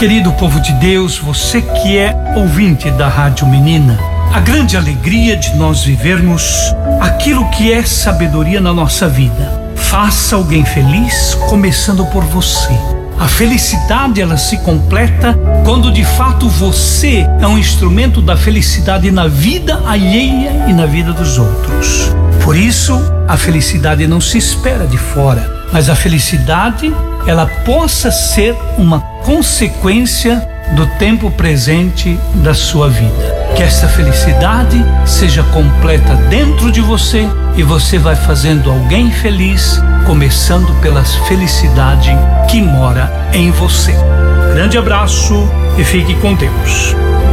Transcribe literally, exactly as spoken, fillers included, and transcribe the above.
Querido povo de Deus, você que é ouvinte da Rádio Menina, a grande alegria de nós vivermos aquilo que é sabedoria na nossa vida. Faça alguém feliz, começando por você. A felicidade, ela se completa quando de fato você é um instrumento da felicidade na vida alheia e na vida dos outros. Por isso, a felicidade não se espera de fora, mas a felicidade, ela possa ser uma consequência do tempo presente da sua vida. Que essa felicidade seja completa dentro de você e você vai fazendo alguém feliz, começando pela felicidade que mora em você. Grande abraço e fique com Deus.